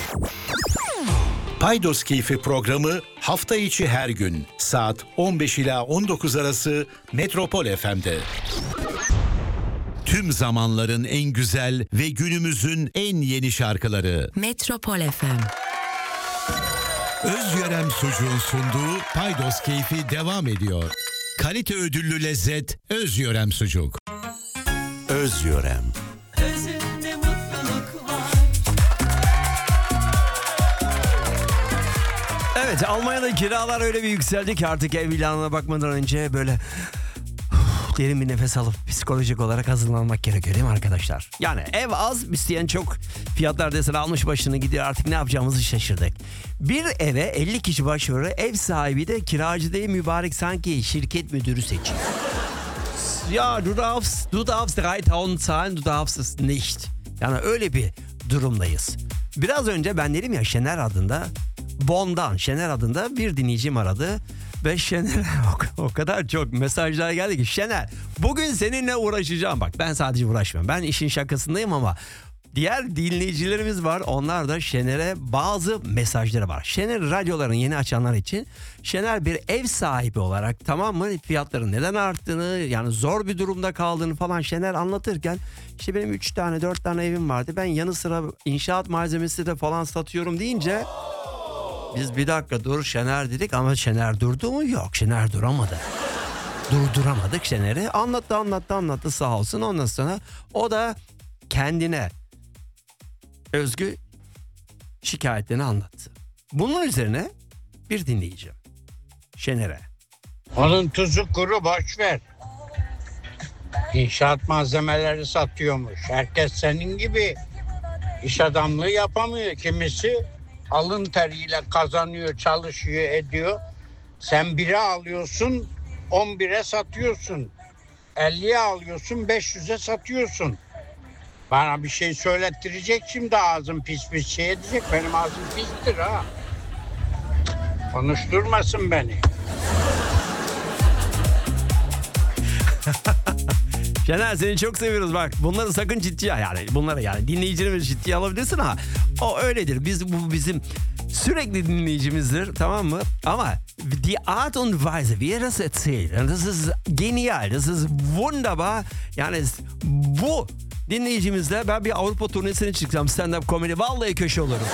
Paydos Keyfi programı hafta içi her gün saat 15 ila 19 arası Metropol FM'de. Tüm zamanların en güzel ve günümüzün en yeni şarkıları. Metropol FM. Özyörem Sucuğun sunduğu Paydos Keyfi devam ediyor. Kalite ödüllü lezzet Özyörem Sucuk. Özyörem. Özünde mutluluk var. Evet, Almanya'da kiralar öyle bir yükseldi ki artık ev ilanına bakmadan önce böyle derin bir nefes alıp psikolojik olarak hazırlanmak gerekiyor değil mi arkadaşlar? Yani ev az, isteyen çok, fiyatlar desen almış başını gidiyor, artık ne yapacağımızı şaşırdık. Bir eve 50 kişi başvuruyor, ev sahibi de kiracı değil mübarek sanki şirket müdürü seçiyor. Ya du darfst 3000 zahlen, du darfst es nicht. Yani öyle bir durumdayız. Biraz önce ben dedim ya Şener adında bir dinleyicim aradı. Ve Şener'e o kadar çok mesajlar geldi ki Şener bugün seninle uğraşacağım. Bak ben sadece uğraşmıyorum. Ben işin şakasındayım ama diğer dinleyicilerimiz var. Onlar da Şener'e bazı mesajları var. Şener radyolarını yeni açanlar için Şener bir ev sahibi olarak tamam mı fiyatların neden arttığını yani zor bir durumda kaldığını falan Şener anlatırken işte benim 3 tane 4 tane evim vardı. Ben yanı sıra inşaat malzemesi de falan satıyorum deyince biz bir dakika dur Şener dedik ama Şener durdu mu? Yok Şener duramadı. Durduramadık Şener'i. Anlattı sağ olsun. Ondan sonra o da kendine özgü şikayetlerini anlattı. Bunun üzerine bir dinleyeceğim Şener'e. Onun tuzu kuru boş ver. İnşaat malzemeleri satıyormuş. Herkes senin gibi iş adamlığı yapamıyor. Kimisi alın teriyle kazanıyor, çalışıyor, ediyor. Sen 1'e alıyorsun, 11'e satıyorsun. 50'ye alıyorsun, 500'e satıyorsun. Bana bir şey söylettirecek şimdi ağzım pis şey edecek. Benim ağzım pistir ha. Konuşturmasın beni. Şener seni çok seviyoruz bak. Bunları sakın ciddiye yani dinleyicilerimiz ciddiye alabilirsin ha. O öyledir. Bu bizim sürekli dinleyicimizdir tamam mı? Ama die Art und Weise wie er das erzählt, das ist genial, das ist wunderbar. Yani bu dinleyicimizle ben bir Avrupa turnesine çıksam stand-up komedi vallahi köşe olurum.